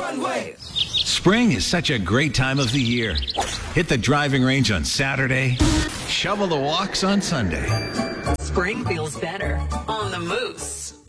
One-way. Spring is such a great time of the year. Hit the driving range on Saturday, shovel the walks on Sunday. Spring feels better on the Moose.